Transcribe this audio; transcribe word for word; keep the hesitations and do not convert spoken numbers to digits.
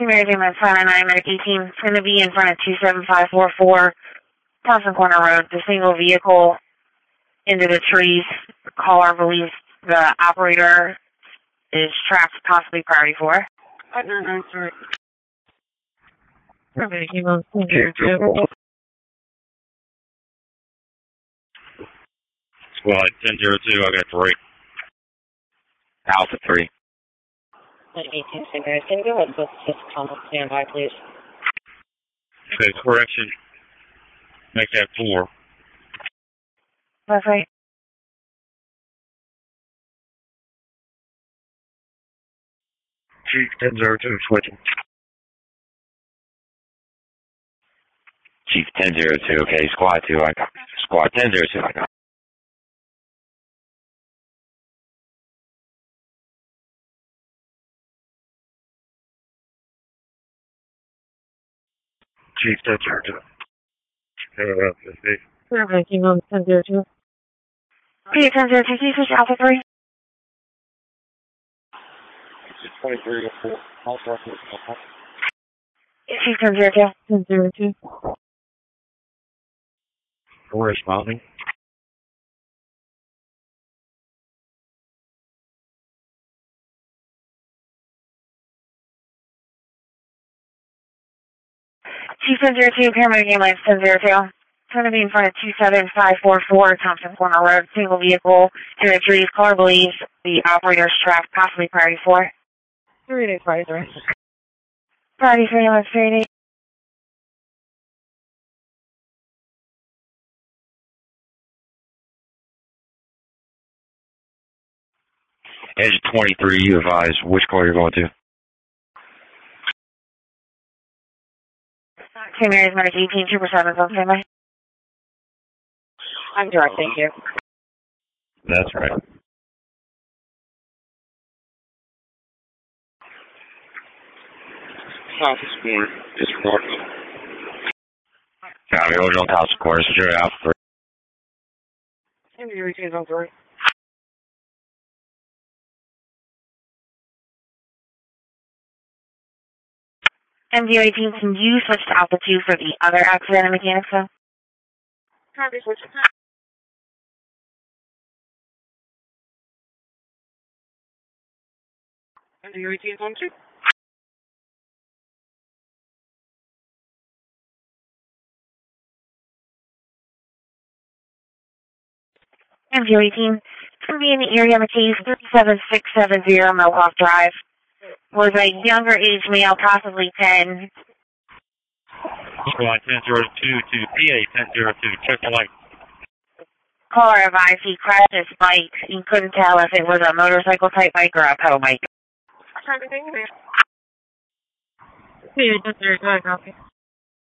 American five nine nine Medic eighteen. It's going to be in front of two seven five four four Thompson Corner Road. The single vehicle into the trees. The caller believes the operator is trapped, possibly priority four. I don't know, sir. Squad ten zero two, I got three. Alpha three. eighteen Cigarettes, can you go ahead and book this comment standby, please? Okay, correction. Make that four. That's right. Chief ten zero two, switching. Chief ten zero two, okay, squad two, I got. Squad ten zero two, I got. Chief ten zero two. We're making on ten zero two. Chief ten zero two, can you switch Alpha three? twenty-three to four. Chief ten zero two. ten zero two. We're responding. Chief ten zero two, paramedic ambulance ten zero two. It's going to be in front of two seven five four four Thompson Corner Road. Single vehicle in the trees. Caller believes the operator is trapped, possibly priority four. three eight five three. Priority three, ambulance three eight. Edge twenty-three, you advise which call you're going to. Saint Mary's Medic eighteen, Trooper seven, on standby. I'm direct, thank you. That's right. Thompson Corner, disregard. Copy, original Thompson Corner, security Alpha three. M D eighteen on three. M D eighteen, can you switch to Alpha two for the other accident in Mechanics, though? Copy, switch. M D eighteen on two. M D eighteen, it's going to be in the area of a case three seven six seven zero Mohawk Drive. Was a younger age male, possibly ten. Squad ten zero two to P A ten zero two, check the light. Caller advised he crashed his bike. He couldn't tell if it was a motorcycle type bike or a pedal bike. Copy, thank you, ma'am. Yeah, just there, go ahead, copy.